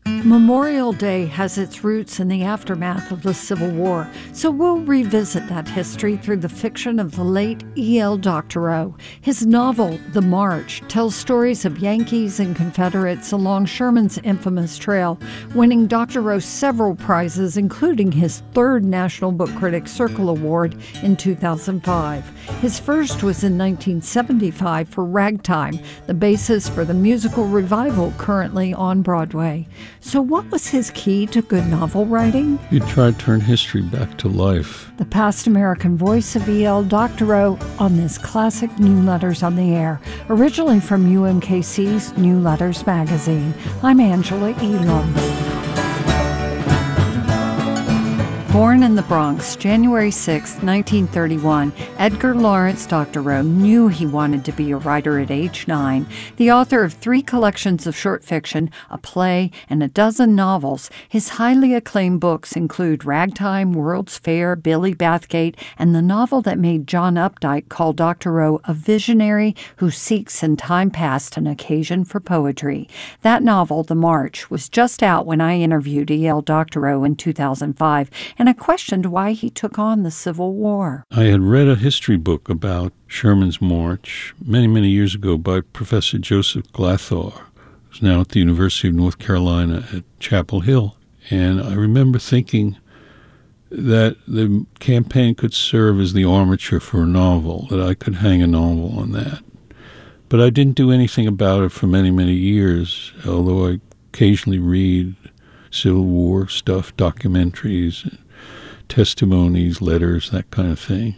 Memorial Day has its roots in the aftermath of the Civil War, so we'll revisit that history through the fiction of the late E.L. Doctorow. His novel, The March, tells stories of Yankees and Confederates along Sherman's infamous trail, winning Doctorow several prizes, including his third National Book Critics Circle Award in 2005. His first was in 1975 for Ragtime, the basis for the musical revival currently on Broadway. So what was his key to good novel writing? He tried to turn history back to life. The past American voice of E.L. Doctorow on this classic New Letters on the Air, originally from UMKC's New Letters magazine. I'm Angela Elam. Born in the Bronx, January 6, 1931, Edgar Lawrence Doctorow knew he wanted to be a writer at age 9. The author of 3 collections of short fiction, a play, and a dozen novels, his highly acclaimed books include Ragtime, World's Fair, Billy Bathgate, and the novel that made John Updike call Doctorow a visionary who seeks in time past an occasion for poetry. That novel, The March, was just out when I interviewed E.L. Doctorow in 2005, and I questioned why he took on the Civil War. I had read a history book about Sherman's March many, many years ago by Professor Joseph Glathar, who's now at the University of North Carolina at Chapel Hill. And I remember thinking that the campaign could serve as the armature for a novel, that I could hang a novel on that. But I didn't do anything about it for many, many years, although I occasionally read Civil War stuff, documentaries, testimonies, letters, that kind of thing.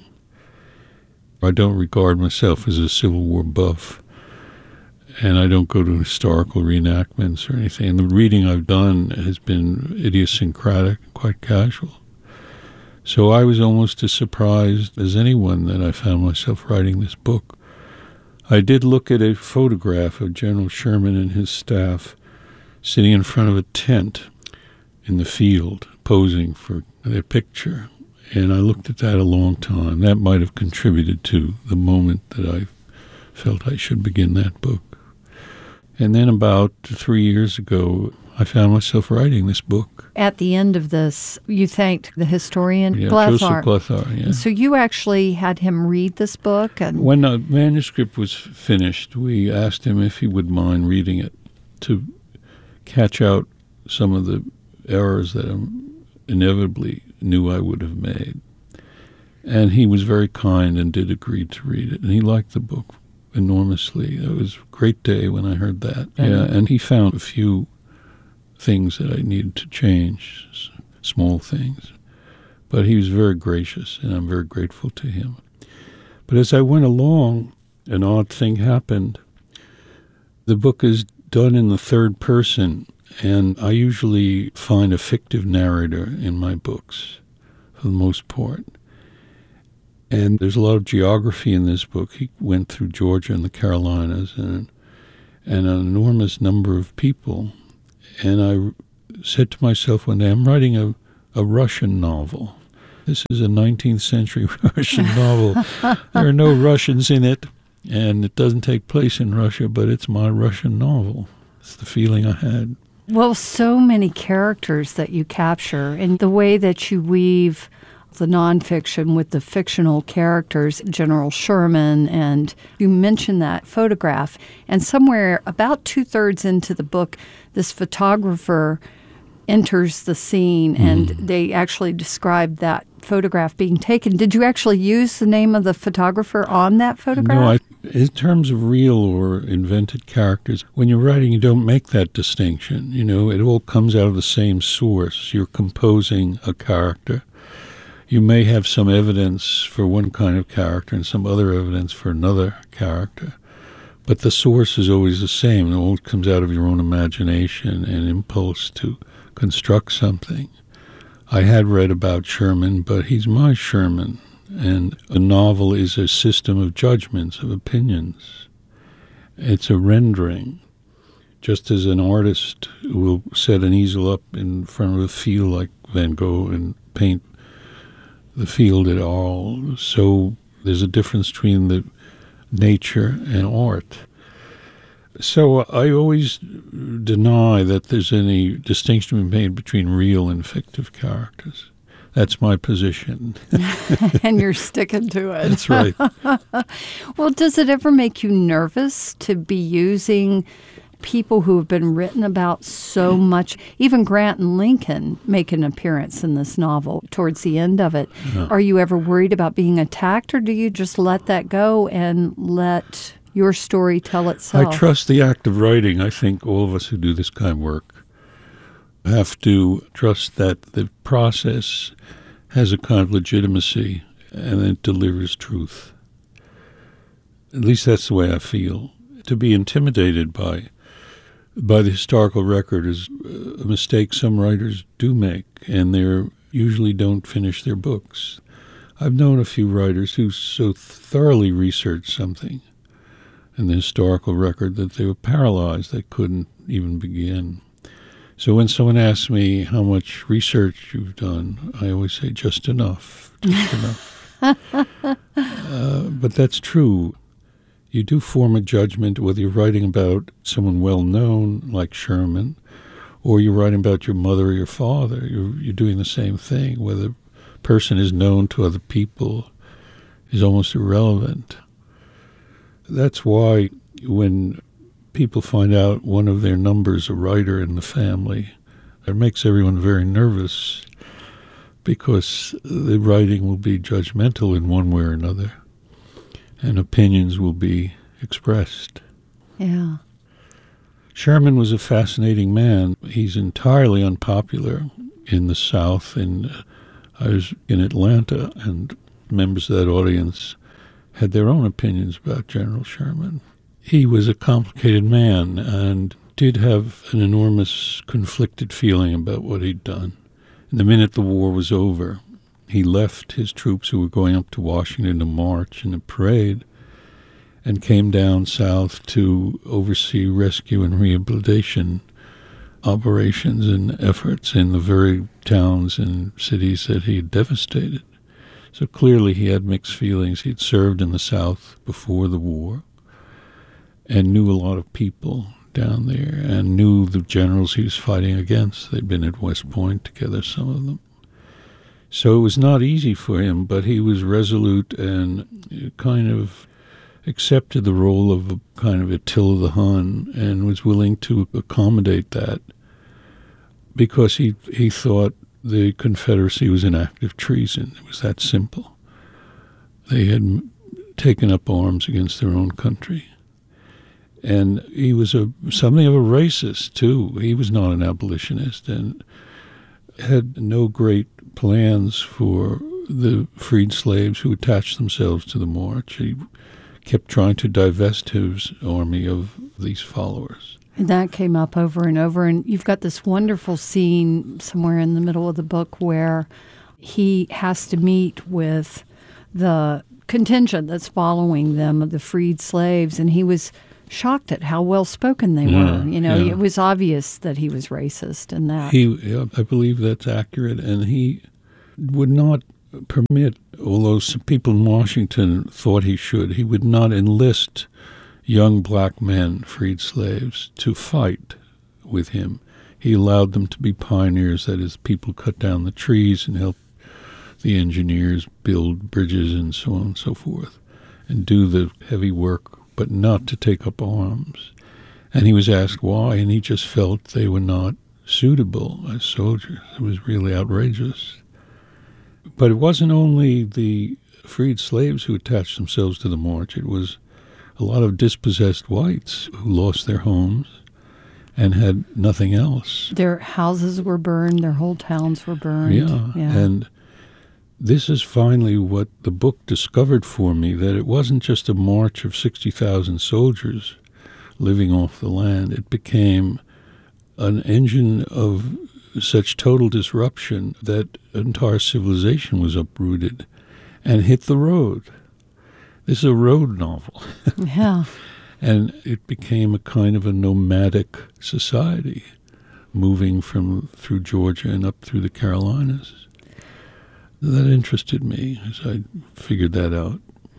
I don't regard myself as a Civil War buff, and I don't go to historical reenactments or anything. And the reading I've done has been idiosyncratic, quite casual. So I was almost as surprised as anyone that I found myself writing this book. I did look at a photograph of General Sherman and his staff sitting in front of a tent in the field, posing for their picture. And I looked at that a long time. That might have contributed to the moment that I felt I should begin that book. And then about 3 years ago, I found myself writing this book. At the end of this, you thanked the historian Glathar. Joseph Glathar, yeah. So you actually had him read this book? And when the manuscript was finished, we asked him if he would mind reading it to catch out some of the errors that I inevitably knew I would have made. And he was very kind and did agree to read it. And he liked the book enormously. It was a great day when I heard that. Mm-hmm. Yeah, and he found a few things that I needed to change, small things. But he was very gracious, and I'm very grateful to him. But as I went along, an odd thing happened. The book is done in the third person, and I usually find a fictive narrator in my books, for the most part. And there's a lot of geography in this book. He went through Georgia and the Carolinas and an enormous number of people. And I said to myself one day, I'm writing a Russian novel. This is a 19th century Russian novel. There are no Russians in it, and it doesn't take place in Russia, but it's my Russian novel. It's the feeling I had. Well, so many characters that you capture, and the way that you weave the nonfiction with the fictional characters, General Sherman, and you mentioned that photograph. And somewhere about 2/3 into the book, this photographer enters the scene, and they actually describe that photograph being taken. Did you actually use the name of the photographer on that photograph? No, in terms of real or invented characters, when you're writing, you don't make that distinction. You know, it all comes out of the same source. You're composing a character. You may have some evidence for one kind of character and some other evidence for another character, but the source is always the same. It all comes out of your own imagination and impulse to construct something. I had read about Sherman, but he's my Sherman, and a novel is a system of judgments, of opinions. It's a rendering. Just as an artist will set an easel up in front of a field like Van Gogh and paint the field at all, so there's a difference between the nature and art. So I always deny that there's any distinction to be made between real and fictive characters. That's my position. And you're sticking to it. That's right. Well, does it ever make you nervous to be using people who have been written about so much? Even Grant and Lincoln make an appearance in this novel towards the end of it. Yeah. Are you ever worried about being attacked, or do you just let that go and let your story tell itself? I trust the act of writing. I think all of us who do this kind of work have to trust that the process has a kind of legitimacy and it delivers truth. At least that's the way I feel. To be intimidated by the historical record is a mistake some writers do make, and they usually don't finish their books. I've known a few writers who so thoroughly researched something in the historical record that they were paralyzed. They couldn't even begin. So when someone asks me how much research you've done, I always say just enough, just enough. But that's true. You do form a judgment whether you're writing about someone well-known like Sherman, or you're writing about your mother or your father. You're doing the same thing. Whether a person is known to other people is almost irrelevant. That's why when people find out one of their numbers a writer in the family, it makes everyone very nervous, because the writing will be judgmental in one way or another, and opinions will be expressed. Yeah. Sherman was a fascinating man. He's entirely unpopular in the South, and I was in Atlanta, and members of that audience had their own opinions about General Sherman. He was a complicated man and did have an enormous conflicted feeling about what he'd done. And the minute the war was over, he left his troops who were going up to Washington to march in a parade and came down south to oversee rescue and rehabilitation operations and efforts in the very towns and cities that he had devastated. So clearly he had mixed feelings. He'd served in the South before the war and knew a lot of people down there and knew the generals he was fighting against. They'd been at West Point together, some of them. So it was not easy for him, but he was resolute and kind of accepted the role of a kind of Attila the Hun and was willing to accommodate that because he thought the Confederacy was an act of treason. It was that simple. They had taken up arms against their own country. And he was something of a racist, too. He was not an abolitionist and had no great plans for the freed slaves who attached themselves to the march. He kept trying to divest his army of these followers. And that came up over and over. And you've got this wonderful scene somewhere in the middle of the book where he has to meet with the contingent that's following them, of the freed slaves, and he was shocked at how well-spoken they were. You know, it was obvious that he was racist and that. I believe that's accurate, and he would not permit, although some people in Washington thought he should, he would not enlist young black men, freed slaves, to fight with him. He allowed them to be pioneers, that is, people cut down the trees and help the engineers build bridges and so on and so forth, and do the heavy work, but not to take up arms. And he was asked why, and he just felt they were not suitable as soldiers. It was really outrageous. But it wasn't only the freed slaves who attached themselves to the march. It was a lot of dispossessed whites who lost their homes and had nothing else. Their houses were burned, their whole towns were burned. Yeah. And this is finally what the book discovered for me, that it wasn't just a march of 60,000 soldiers living off the land. It became an engine of such total disruption that entire civilization was uprooted and hit the road. This is a road novel. Yeah. And it became a kind of a nomadic society, moving through Georgia and up through the Carolinas. That interested me as I figured that out.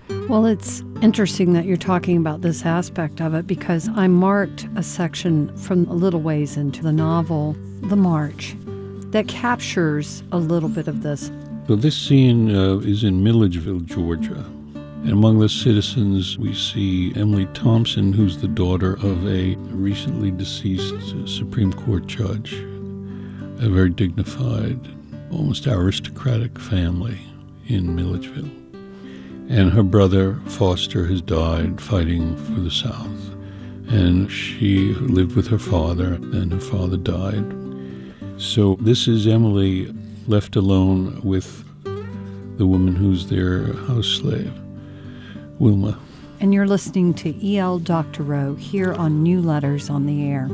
Well, it's interesting that you're talking about this aspect of it because I marked a section from a little ways into the novel, The March, that captures a little bit of this. So this scene is in Milledgeville, Georgia. And among the citizens, we see Emily Thompson, who's the daughter of a recently deceased Supreme Court judge, a very dignified, almost aristocratic family in Milledgeville. And her brother, Foster, has died fighting for the South. And she lived with her father, and her father died. So this is Emily left alone with the woman who's their house slave, Wilma. And you're listening to E.L. Doctorow here on New Letters on the Air.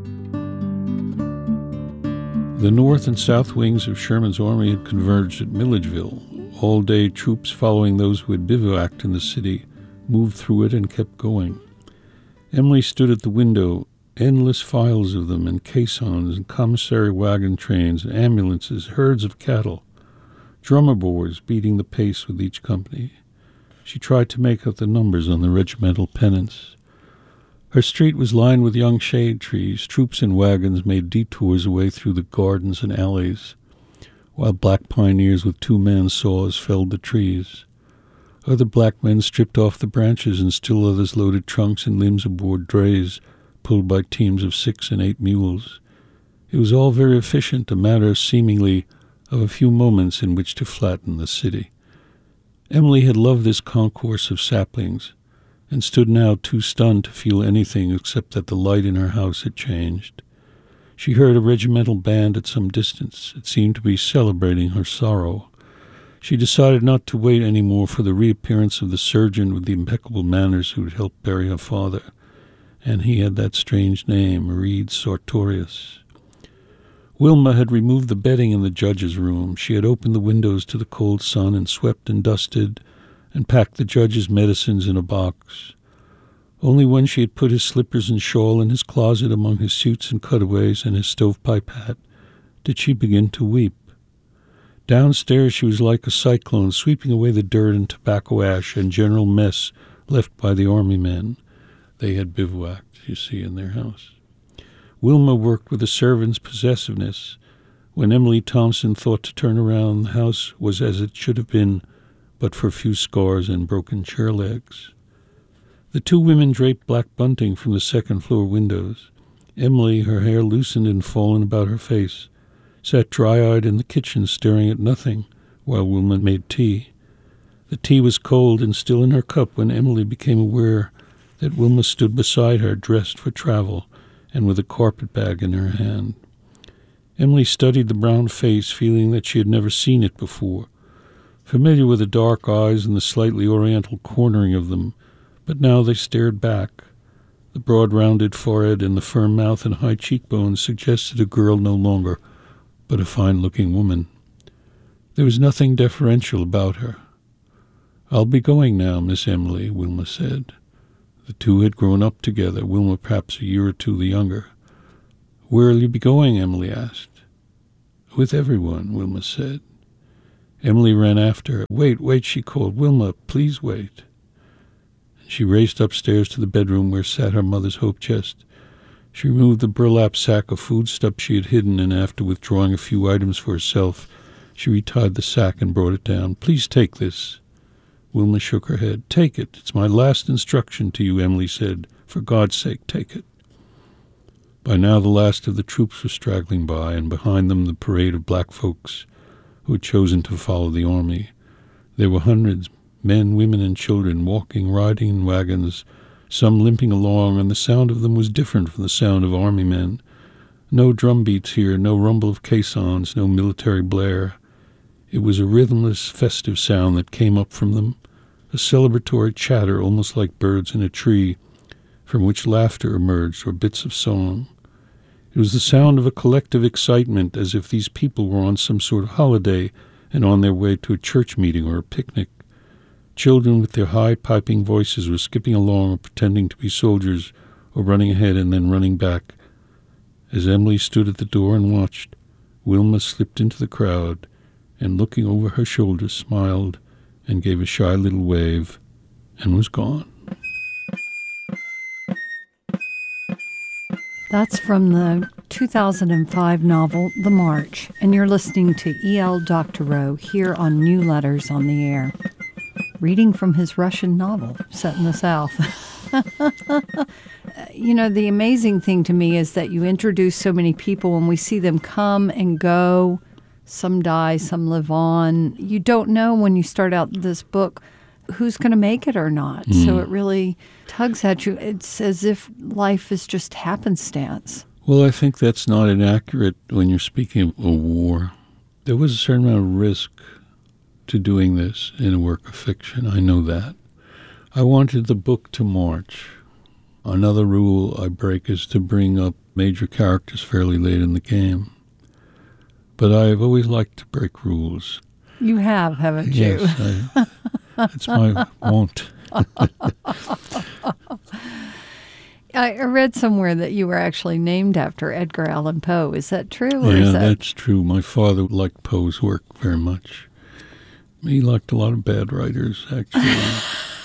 The north and south wings of Sherman's army had converged at Milledgeville. All-day troops following those who had bivouacked in the city moved through it and kept going. Emily stood at the window, endless files of them, and caissons and commissary wagon trains and ambulances, herds of cattle, drummer boys beating the pace with each company. She tried to make out the numbers on the regimental pennants. Her street was lined with young shade trees. Troops in wagons made detours away through the gardens and alleys, while black pioneers with two-man saws felled the trees. Other black men stripped off the branches, and still others loaded trunks and limbs aboard drays pulled by teams of 6 and 8 mules. It was all very efficient, a matter seemingly of a few moments in which to flatten the city. Emily had loved this concourse of saplings, and stood now too stunned to feel anything except that the light in her house had changed. She heard a regimental band at some distance. It seemed to be celebrating her sorrow. She decided not to wait any more for the reappearance of the surgeon with the impeccable manners who had helped bury her father, and he had that strange name, Reed Sartorius. Wilma had removed the bedding in the judge's room. She had opened the windows to the cold sun and swept and dusted and packed the judge's medicines in a box. Only when she had put his slippers and shawl in his closet among his suits and cutaways and his stovepipe hat did she begin to weep. Downstairs she was like a cyclone, sweeping away the dirt and tobacco ash and general mess left by the army men. They had bivouacked, you see, in their house. Wilma worked with a servant's possessiveness. When Emily Thompson thought to turn around, the house was as it should have been, but for a few scars and broken chair legs. The two women draped black bunting from the second-floor windows. Emily, her hair loosened and fallen about her face, sat dry-eyed in the kitchen staring at nothing while Wilma made tea. The tea was cold and still in her cup when Emily became aware that Wilma stood beside her, dressed for travel and with a carpet-bag in her hand. Emily studied the brown face, feeling that she had never seen it before, familiar with the dark eyes and the slightly oriental cornering of them, but now they stared back. The broad rounded forehead and the firm mouth and high cheekbones suggested a girl no longer, but a fine-looking woman. There was nothing deferential about her. "I'll be going now, Miss Emily," Wilma said. The two had grown up together, Wilma perhaps a year or two the younger. "Where'll you be going?" Emily asked. "With everyone," Wilma said. Emily ran after her. Wait, she called. "Wilma, please wait." She raced upstairs to the bedroom where sat her mother's hope chest. She removed the burlap sack of foodstuff she had hidden, and after withdrawing a few items for herself, she retied the sack and brought it down. "Please take this." Wilma shook her head. "Take it. It's my last instruction to you," Emily said. "For God's sake, take it." By now the last of the troops was straggling by, and behind them the parade of black folks who had chosen to follow the army. There were hundreds, men, women, and children, walking, riding in wagons, some limping along, and the sound of them was different from the sound of army men. No drum beats here, no rumble of caissons, no military blare. It was a rhythmless, festive sound that came up from them, a celebratory chatter almost like birds in a tree, from which laughter emerged or bits of song. It was the sound of a collective excitement, as if these people were on some sort of holiday and on their way to a church meeting or a picnic. Children with their high piping voices were skipping along or pretending to be soldiers or running ahead and then running back. As Emily stood at the door and watched, Wilma slipped into the crowd and, looking over her shoulder, smiled and gave a shy little wave and was gone. That's from the 2005 novel, The March, and you're listening to E.L. Doctorow here on New Letters on the Air, reading from his Russian novel set in the South. You know, the amazing thing to me is that you introduce so many people and we see them come and go. Some die, some live on. You don't know when you start out this book who's going to make it or not. So it really tugs at you. It's as if life is just happenstance. Well, I think that's not inaccurate when you're speaking of a war. There was a certain amount of risk to doing this in a work of fiction. I know that. I wanted the book to march. Another rule I break is to bring up major characters fairly late in the game. But I've always liked to break rules. You have, haven't you? Yes, it's my want. I read somewhere that you were actually named after Edgar Allan Poe. Is that true? Yeah, that's true. My father liked Poe's work very much. He liked a lot of bad writers, actually.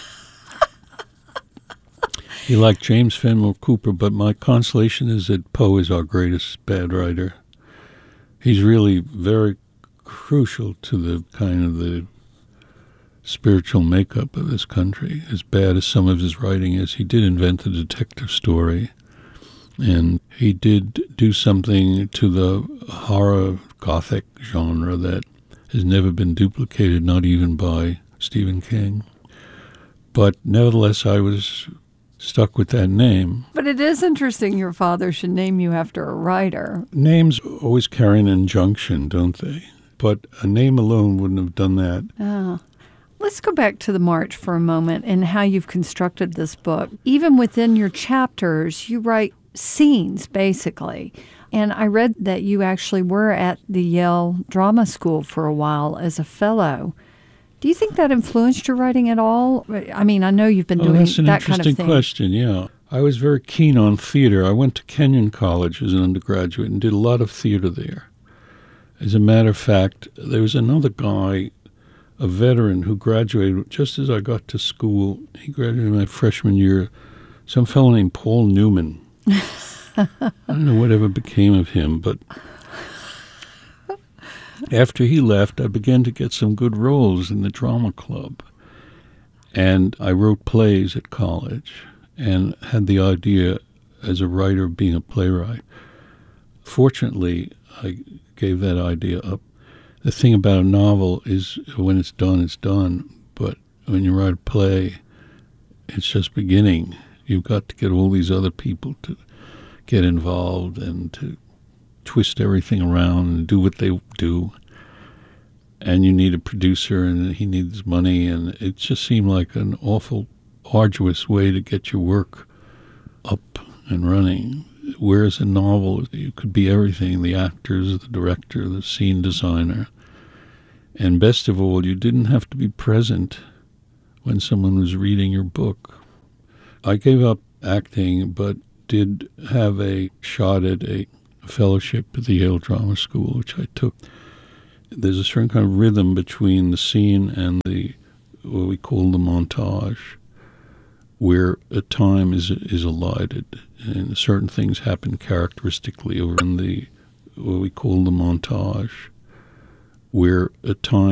He liked James Fenimore Cooper, but my consolation is that Poe is our greatest bad writer. He's really very crucial to the kind of the spiritual makeup of this country. As bad as some of his writing is, he did invent the detective story, and he did do something to the horror gothic genre that has never been duplicated, not even by Stephen King. But nevertheless, I was stuck with that name. But it is interesting your father should name you after a writer. Names always carry an injunction, don't they? But a name alone wouldn't have done that. Let's go back to The March for a moment and how you've constructed this book. Even within your chapters, you write scenes, basically. And I read that you actually were at the Yale Drama School for a while as a fellow. Do you think that influenced your writing at all? I mean, I know you've been doing that kind of thing. That's an interesting question, yeah. I was very keen on theater. I went to Kenyon College as an undergraduate and did a lot of theater there. As a matter of fact, there was another guy, a veteran, who graduated just as I got to school. He graduated my freshman year, some fellow named Paul Newman. I don't know whatever became of him, but after he left, I began to get some good roles in the drama club. And I wrote plays at college and had the idea as a writer of being a playwright. Fortunately, I gave that idea up. The thing about a novel is when it's done. But when you write a play, it's just beginning. You've got to get all these other people to get involved and to twist everything around and do what they do. And you need a producer, and he needs money, and it just seemed like an awful arduous way to get your work up and running. Whereas a novel, you could be everything, the actors, the director, the scene designer. And best of all, you didn't have to be present when someone was reading your book. I gave up acting, but did have a shot at a fellowship at the Yale Drama School, which I took. There's a certain kind of rhythm between the scene and what we call the montage, where a time is elided, and certain things happen characteristically over in what we call the montage, where a time